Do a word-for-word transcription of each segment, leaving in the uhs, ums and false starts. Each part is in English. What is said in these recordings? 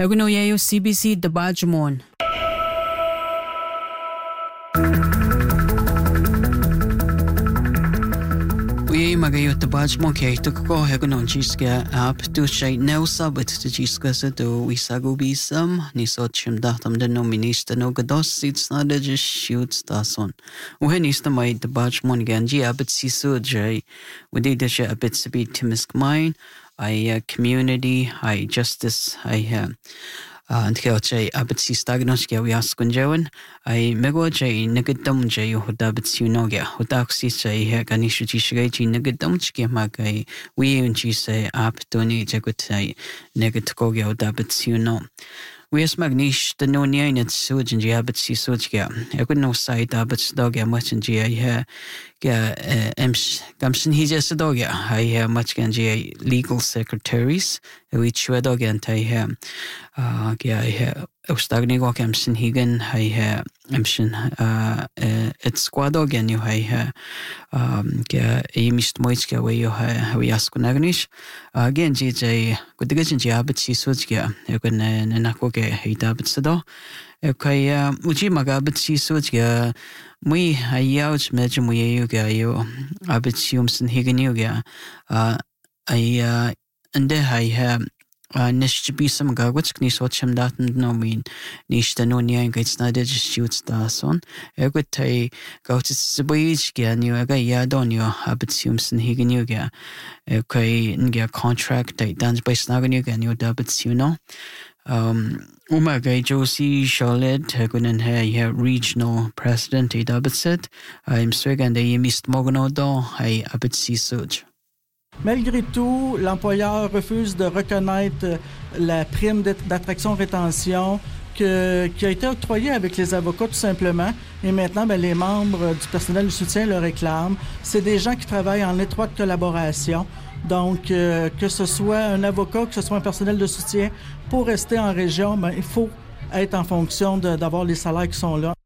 Eguno yayo C B C Dabajmon. We magayo Dabajmon kay tuko eguno jiska ap tu shay no sabit to jiska sa do we sago bisam ni so chim datam de no minister no gados sits na de just shoots dason. When is the my Dabajmon ganji abit siso jay we did the a bit to be timisk mine. I uh, community, I justice, I uh, and kaya jay abit si stagnos kaya we ask kunjawan. I mego jay nagadam jay hudabit si unogia hudaksi jay ganishu jishigay jay nagadam chike magay we un jise aptoni jagutai negatkogia hudabit si uno. We as magnish the no nyan at sujin jabit si sujga. I could no side abit dogya much in G I hair. Yeah, ems gamsin he just a dog. I hear much can G legal secretaries, which were dog and I hear. Uh, yeah, I hear Ostagni walk emsin higan. I hear emsin. Uh, it's squad dog and you hear. Um, yeah, a mist moiska where you hear we ask Nagnish. Again, G J could the kitchen jabit si sujga. You can nakoke hate abit sado. Okay, uh, uji magabit si sujga. We I yelled imagine we you go abit siumson higan you uh I uh and there I have uh nish to be some gagwits knis watch him that no mean nish the no near gets not just shoots das on. I could tay go to Sabage gan you aga yad on your abit siumson higan you ga okay and get contract they dance by snagging you gan your dabbits you know. Um, Umaga Josie Charlotte Hagunan Hay regional president I Dabbit said I'm swegan de mist mognodo I abit si suj. Malgré tout, l'employeur refuse de reconnaître la prime d'attraction-rétention que, qui a été octroyée avec les avocats tout simplement. Et maintenant, ben, les membres du personnel de soutien le réclament. C'est des gens qui travaillent en étroite collaboration. Donc, euh, que ce soit un avocat, que ce soit un personnel de soutien, pour rester en région, ben, il faut être en fonction de, d'avoir les salaires qui sont là.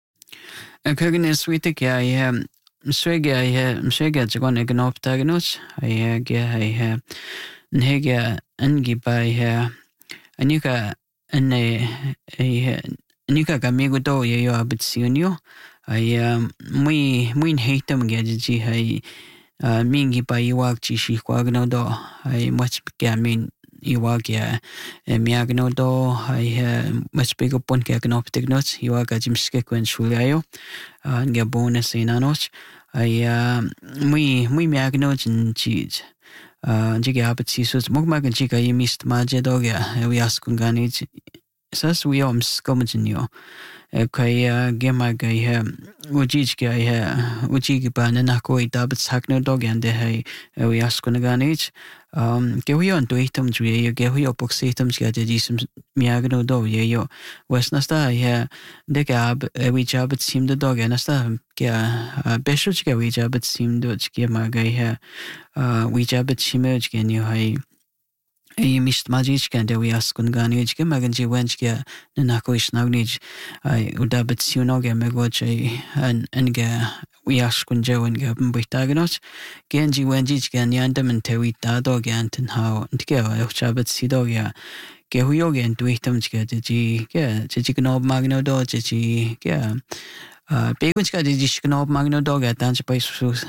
Mswega I mswega jagon egnop tagnus I ge I nhega angi by anika ane anika gamigo do ye yo abit sionio I muy muy hatem gadji I mingi by iwak chi shi kwagno do I much gamin iwak ya miagno do I much bigger pon kagnop tagnus iwak ajimske kwen shulayo nga bonus inanos I muy muy miagno jin cheese uh jiga abit si so mogmagan jiga I mist maje dogya we ask kungani sas we om skomjinyo okay gema ga he ujij ga he uji ba na ko itabit sakno dog and he we ask kungani um ke we on to item jwe ge we op systems ga jisum miagno do ye yo was nasta he de ga we job it seemed the dog and nasta ke besho ga we job it seemed do ge ma ga he uh we job it simej ge ni hai I mist magic can we ask Kunganij, Gemaganji Wenchka, Nanako Isnagnij, I udabit Sunoga Megoche, and Enga, we ask Kunjo and Gabin Bitagonos, Genji Wenjich can Yandam and Tewi Dadog and how and Geo Chabit Sidoga, Gehuyoga and Twitamska, Gigi, Giganob Magno Dog, Gigi, Gea. Uh, Begunska did Jishkanob Magno Dog at Dance by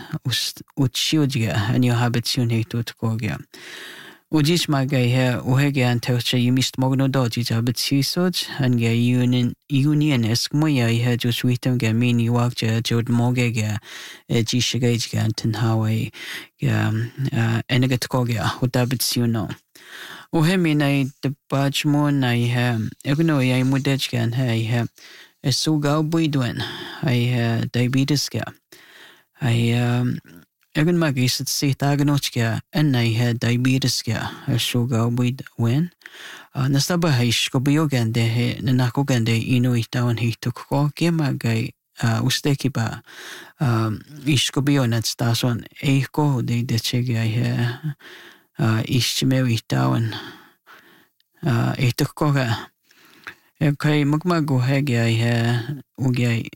Uchiuja, and your habit soon hate to Kogia. Ujis magay he uhege an taucha yimist mogno doji jabit sisoj and ge union union eskmoya he just witam ge mini wakja jod moge ge jishigage ge anten hawaii ge enegat koge hudabit siuno uhe minai de bajmon I he egno yai mudej gan he he esuga buidwen I diabetes ge I um Egan magis at see Taganochka and I had diabetes a sugar with when. Nastaba Hishkobiogan de Nanakogan de Inuita and he took Kimagay Ustekiba Ishkobio at Stason Eiko de the Chega Ishimeri Town Etukoga. Okay, Mugmago Hagi Uga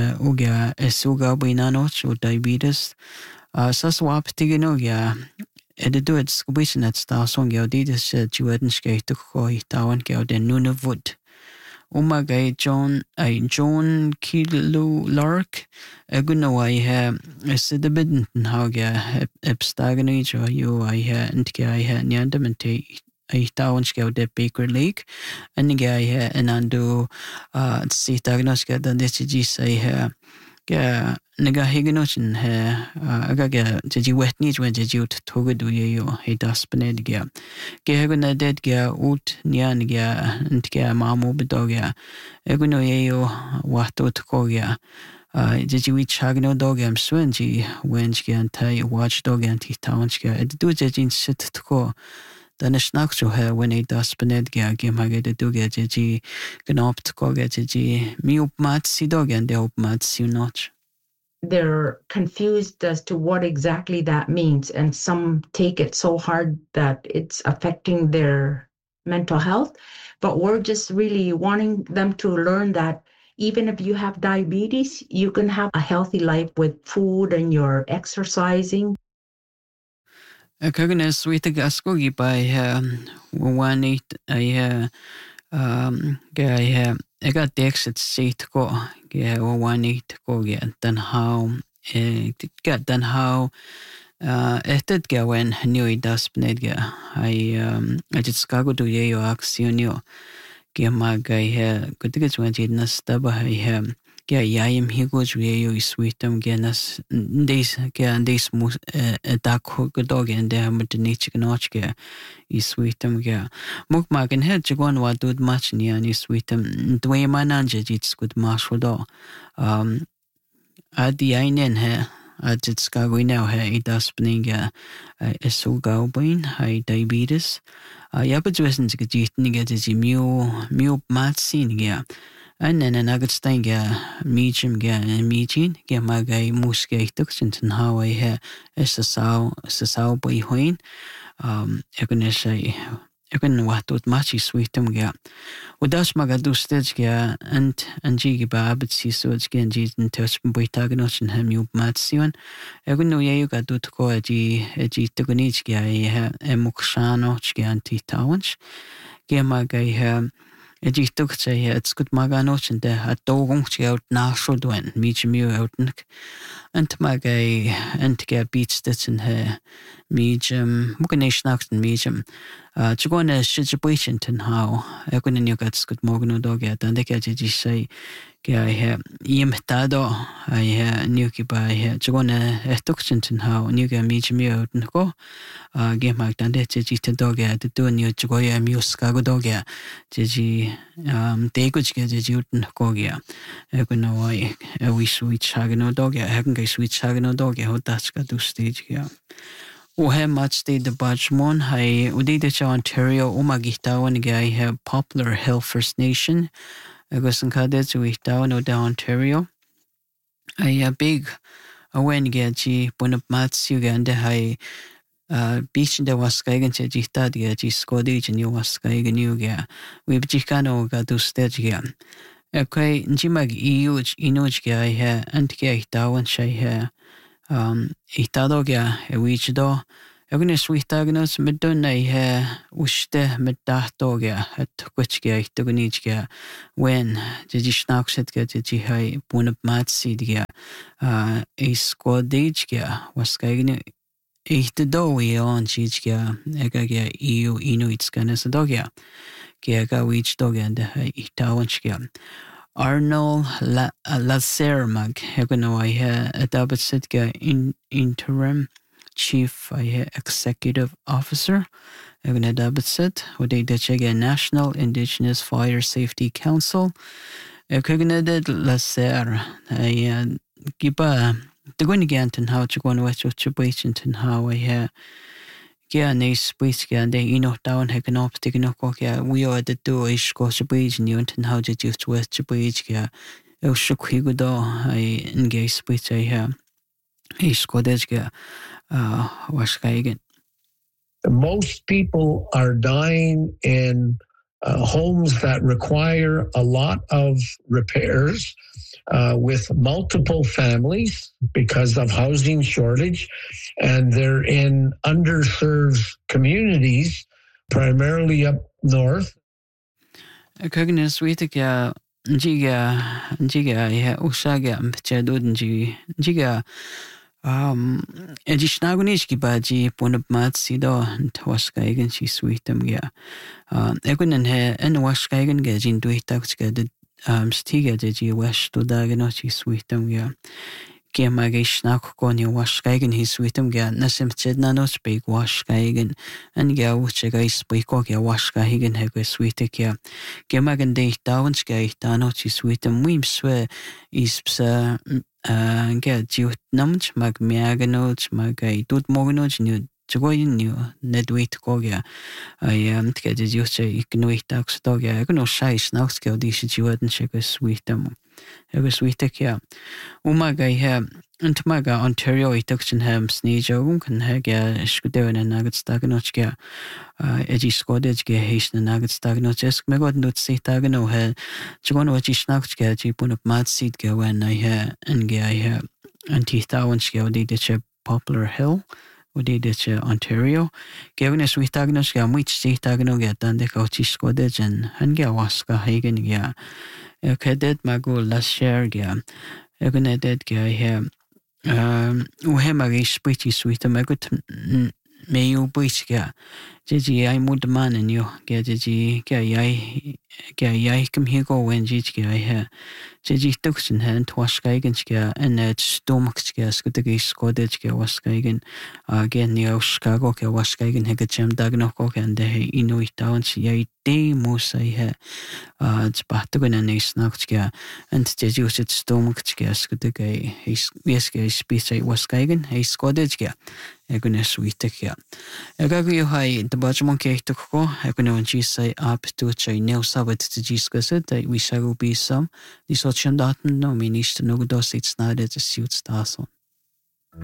Uga Esuga Binanoch or diabetes. Uh, Saswap Tiganogia, Edu at squishin at Starsong Gaudidis Juedan Skate ko Tawan Gauden Nunavut. Umaga John I John Kilo Lark Eguno I ha Sidabidden Haga Epstaganage or you I ha and I ha Nyandamante I Tawanska de Baker Lake and the guy ha and Ando uh Sitagnoska than this G I ha Ga Naga Higanoshin ha Agaga Jiji wet needs when Jiju Togudu yo he daspaned ga Gehaguna dead ga ut Nyan ga and ga Mamu Bedoga Eguno yo Wato Tokoga Jiji we chagno dogam swinji wenji anti watchdog anti townska et do jajin sit to go. Dan is nakso her when a daspaned ga game hage de duga jiji gnopt koga jiji mi up mat si dog and de up mat si notch. They're confused as to what exactly that means, and some take it so hard that it's affecting their mental health. But we're just really wanting them to learn that even if you have diabetes, you can have a healthy life with food and your exercising. Kagana sweet gaskogi by one eight I um guy I got the exit seat go yeah one eight go get then how get then how uh it did go when new it does ga I um I just go to yo actionio get my guy here good to get when it nastaba I Ga yaim higos yo sweetum genas days ga days mus a dark dog and there with the nature notchga is sweetum ga muk magen head jagon wa dud much near ni sweetum dway mananja it's good marshal do um at the einen he at its go now he does spinning a so go brain high diabetes uh yapajwesen to get get is mu mu mat scene ga and then an agad stein ga medium ga and median ga magai muske tuxinton how I ha is a sow is a sow boy hoin um I can say I can what would matchy sweetum ga udas magadu stage ga and and jigi ba but see so it's again jis and touch boy tagonos and hem you matsion I can know you got to go a g a g to go niche ga ha a mukshano ga anti towns ga magai ha Edi took say it's good maganoch and a dog out natural when meet you out and magay and to get beats that's in her medium muganation and medium uh to go on a situation and how I couldn't you got good morgan dog at and they get say I have yim tado I have nuki by to go on a toxin and how you get medium out and go uh game like that it's a dog at the doing you to go a muskago dog at Gigi um they could get a jutin gogia I can know why we sweet chagano dog I haven't got sweet chagano dog how that's got to stage yeah O have much the the Bajmon I udida Ontario umagita one guy have Popular Hill First Nation I guess in cadets we down no down Ontario I a big a when get g one of mats Uganda I uh beach the was skagen che jita dia ji skodi and you was skagen you ga we jikano ga to stage ga okay njimag iuj inuj ga I ha anti down shay ha um itado ga e wich do Egnes sweetagnos medon I ha uste medato ga at which ga itogunij ga when the snakset ga ji hai one of matsi ga uh a skodi ga was skagen Echte dowi on chichga ega ga eu inuits ganas dogya ga wich dog and itawanchga Arnold Lazermag hegano I ha adabit sitga in interim chief I ha executive officer egna adabit sit with a dechega National Indigenous Fire Safety Council egna ded Lazer I giba The going again and how to go on with your patient and how I have yeah, nice space again. They you know down hecken up taking up yeah, we are the do is go to bridge and you and how did you to west to bridge yeah. I was shook he would I engage space I have he scored yeah uh was again. Most people are dying in uh, homes that require a lot of repairs uh, with multiple families because of housing shortage, and they're in underserved communities, primarily up north. Kagna Sweetika Jiga Jiga yeah Usaga Chadud Ji Jiga um Edishnaguniski Baji Punabmat Sido Twaskaigan she sweetum yeah. Um Egunan he and Washkaigan Gajin Duitaxka um Stiga Ji Wash to Daganochi sweetum yeah. Gemagish nakoni washkaigen his sweetum ga nasim chednanos big washkaigen and ga wuchega spiko ga washkaigen hego sweetek ya gemagen de downs ga danochi sweetum wim swe is psa ga jiut namch mag miaganoch mag I tut moganoch new Join new nedwit kogia. I am to get you say ignoit tax dog. I can no shy snacks go this Jordan check a sweetum. It was sweetek ya. Umaga here. And Maga Ontario, I took some ham sneeze ogun can hag ya scuderin and nugget staganochga. Edgy scottage ge hasten and nugget staganochesk. Me got not say tagano he. Jogon what you snacked get you put up mad seed go when I hear and ge I hear. And teeth thousands go did the Poplar Hill. Udi dice Ontario. Gavin is with Agnos ga which see Tagno get done the coaches cottage and Hanga Waska Hagen ya. A cadet Magul last year ga. Egone dead guy here. Um, Uhemagi pretty sweet. A magot may you breach ga. Gigi, I mood man and you get Gigi, gay, gay, come here go when Gigi I hear. Gigi took in hand to wash Gaigenska and that stomachska, Scottish Scottish was Gaigen again near Chicago, was Gaigen Hegacham Dagnoko and the Inuit towns, yea, day most I hear. Uh, it's Batogan and a snackska and Gigi was at stomachska, Scottish, his Weska speech was Gaigen, a Scottish. Egune sweetek ya. Egagu hai the Bajmon cake to go. Egune and she say up to a nail sabbat to discuss it that we shall be some. The social dot no means to no dos it's not as a suit station.